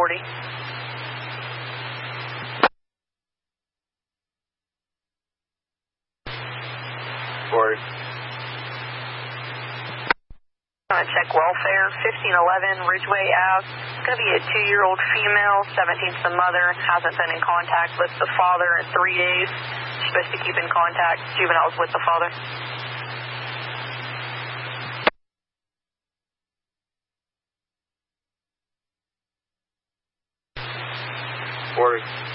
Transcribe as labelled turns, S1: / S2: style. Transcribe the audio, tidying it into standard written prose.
S1: 40. Check welfare, 1511 Ridgeway Ave. It's going to be a 2-year-old female, 17's the mother, hasn't been in contact with the father in 3 days. Supposed to keep in contact, juveniles with the father.
S2: 40.